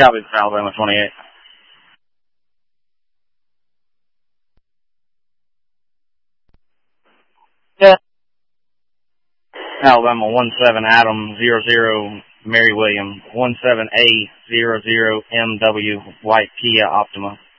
Copy, Alabama 28. Yeah. Alabama 17 Adam 00 Mary William 17A00 MW White Kia Optima.